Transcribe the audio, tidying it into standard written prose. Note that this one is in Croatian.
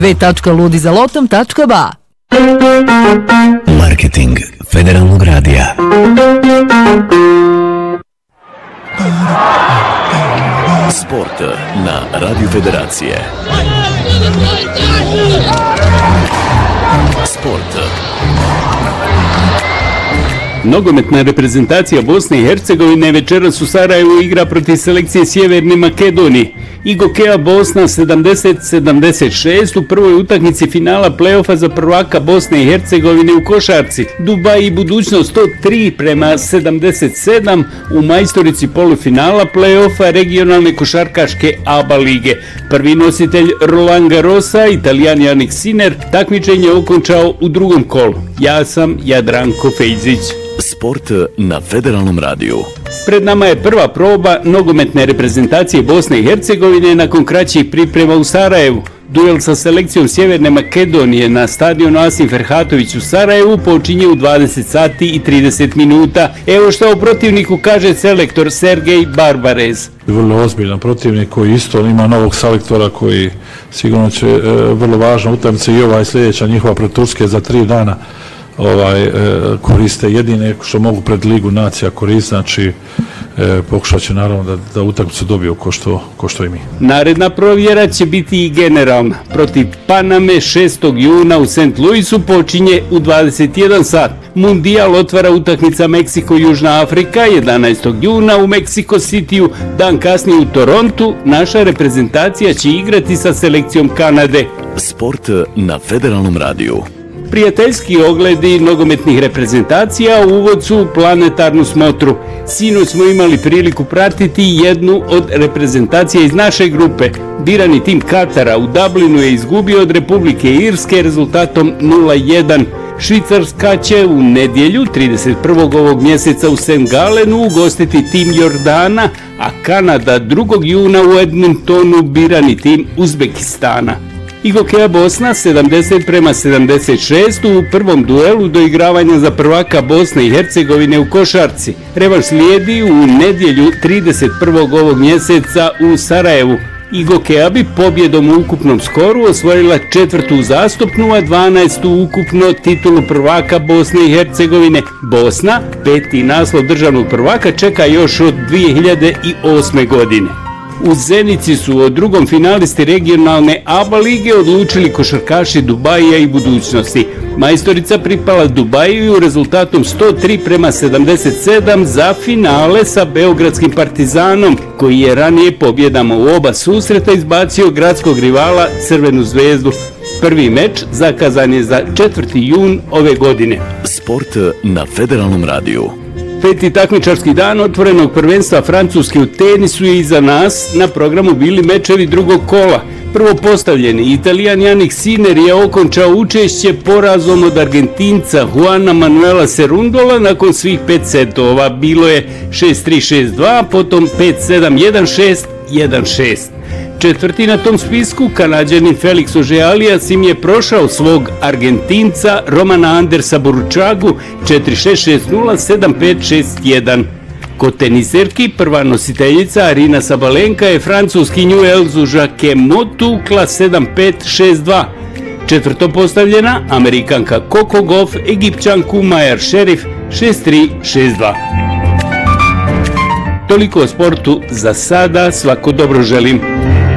www.ludizalotom.ba. Marketing Federalnog radija. Sport na Radio Federacije. Sport. Nogometna reprezentacija Bosne i Hercegovine večeras u Sarajevu igra protiv selekcije Sjeverne Makedonije. IGOKEA Bosna 70-76 u prvoj utakmici finala play-offa za prvaka Bosne i Hercegovine u košarci. Dubai i budućnost 103-77 u majstorici polufinala play-offa regionalne košarkaške ABA lige. Prvi nositelj Roland Garrosa, Italijan Jannik Sinner, takmičenje okončao u drugom kolu. Ja sam Jadranko Fejzić. Sport na Federalnom radiju. Pred nama je prva proba nogometne reprezentacije Bosne i Hercegovine nakon kraćih priprema u Sarajevu. Duel sa selekcijom Sjeverne Makedonije na stadionu Asim Ferhatović u Sarajevu počinje u 20 sati i 30 minuta. Evo što o protivniku kaže selektor Sergej Barbarez. Vrlo ozbiljan protivnik koji isto ima novog selektora koji sigurno će vrlo važna utakmica i ova sljedeća njihova pred Turske za 3 dana koriste jedine što mogu pred Ligu nacija koristiti, znači pokušat će naravno da utakmicu dobiju ko što i mi. Naredna provjera će biti i generalna. Protiv Paname 6. juna u St. Louisu počinje u 21 sat. Mundijal otvara utakmica Meksiko-Južna Afrika 11. juna u Mexico Cityu, dan kasnije u Torontu naša reprezentacija će igrati sa selekcijom Kanade. Sport na Federalnom radiju. Prijateljski ogledi nogometnih reprezentacija u uvod su planetarnu smotru. Sinoć smo imali priliku pratiti jednu od reprezentacija iz naše grupe. Birani tim Katara u Dublinu je izgubio od Republike Irske rezultatom 0-1. Švicarska će u nedjelju 31. ovog mjeseca u St. Galenu ugostiti tim Jordana, a Kanada 2. juna u Edmontonu birani tim Uzbekistana. IGOKEA Bosna 70-76 u prvom duelu doigravanja za prvaka Bosne i Hercegovine u košarci. Revanš slijedi u nedjelju 31. ovog mjeseca u Sarajevu. IGOKEA bi pobjedom u ukupnom skoru osvojila 4. uzastopnu, a 12. ukupno titulu prvaka Bosne i Hercegovine. Bosna 5. naslov državnog prvaka čeka još od 2008. godine. U Zenici su o drugom finalisti regionalne ABA lige odlučili košarkaši Dubaija i budućnosti. Majstorica pripala Dubaju rezultatom 103-77 za finale sa beogradskim Partizanom, koji je ranije pobjedama u oba susreta izbacio gradskog rivala Crvenu zvezdu. Prvi meč zakazan je za 4. jun ove godine. Sport na Federalnom radiju. 5. takmičarski dan otvorenog prvenstva Francuske u tenisu je iza nas. Na programu bili mečevi drugog kola. Prvo postavljeni Italijan Jannik Sinner je okončao učešće porazom od Argentinca Juana Manuela Cerundola nakon svih 5 setova. Bilo je 6-3, 6-2, potom 5-7, 1-6, 1-6. Četvrti na tom spisku, Kanađanin Felix Auger-Aliassime im je prošao svog Argentinca Romana Andersa Burruchagu 4-6, 6-0, 7-5, 6-1. Kod teniserki prva nositeljica Arina Sabalenka je francuskinju Elzu Jacquemot tukla 7-5, 6-2. Četvrto postavljena Amerikanka Coco Gauff Egipćanku Mayar Sherif 6-3, 6-2. Toliko o sportu za sada, svako dobro želim.